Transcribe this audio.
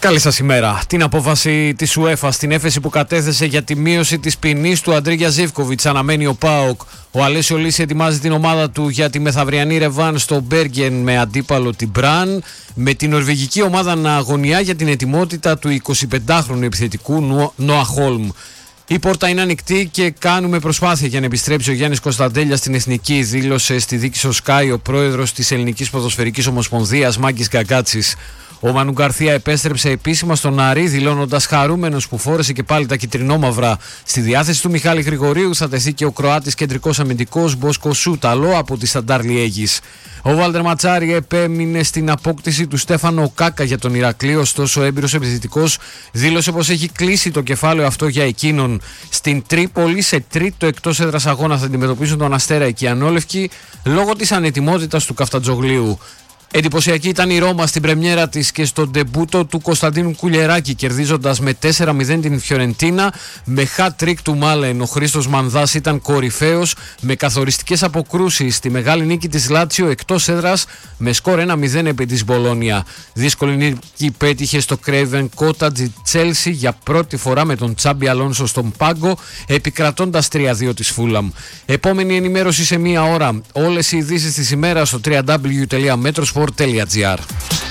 Καλή σας ημέρα. Την απόφαση της UEFA στην έφεση που κατέθεσε για τη μείωση της ποινής του Αντρίγια Ζίβκοβιτς αναμένει ο ΠΑΟΚ. Ο Αλέσιο Λύση ετοιμάζει την ομάδα του για τη μεθαυριανή ρεβάν στο Μπέργεν με αντίπαλο την Μπραν, με την νορβηγική ομάδα να αγωνιά για την ετοιμότητα του 25χρονου επιθετικού Νόα Χόλμ. Η πόρτα είναι ανοιχτή και κάνουμε προσπάθεια για να επιστρέψει ο Γιάννης Κωνσταντέλιας στην εθνική, δήλωσε στη δίκη Sky ο πρόεδρος της Ελληνικής Ποδοσφαιρικής Ομοσπονδίας Μάκης Γκαγκάτσης. Ο Μανου Γκαρθία επέστρεψε επίσημα στον Άρη, δηλώνοντας χαρούμενος που φόρεσε και πάλι τα κυτρινόμαυρα. Στη διάθεση του Μιχάλη Γρηγορίου θα τεθεί και ο Κροάτης κεντρικός αμυντικός Μπόσκο Σούταλο από τη Σταντάρ Λιέγης. Ο Βάλτερ Ματσάρη επέμεινε στην απόκτηση του Στέφανο Κάκα για τον Ηρακλή, ωστόσο ο έμπειρος επιθετικός δήλωσε πως έχει κλείσει το κεφάλαιο αυτό για εκείνον. Στην Τρίπολη, σε τρίτο εκτός έδρας αγώνα, θα αντιμετωπίσουν τον Αστέρα Κιανόλευκη λόγω της ανετοιμότητας του Καφτατζογλίου. Εντυπωσιακή ήταν η Ρώμα στην πρεμιέρα της και στον ντεμπούτο του Κωνσταντίνου Κουλιεράκη, κερδίζοντας με 4-0 την Φιωρεντίνα με hat-trick του Μάλεν. Ο Χρήστος Μανδάς ήταν κορυφαίος με καθοριστικές αποκρούσεις στη μεγάλη νίκη της Λάτσιο εκτός έδρας με σκορ 1-0 επί της Μπολόνια. Δύσκολη νίκη πέτυχε στο Craven Cottage η Chelsea για πρώτη φορά με τον Τσάμπι Αλόνσο στον πάγκο, επικρατώντας 3-2 της Φούλαμ. Επόμενη ενημέρωση σε μία ώρα. Όλες οι ειδήσεις της ημέρας στο www.metrosport.gr.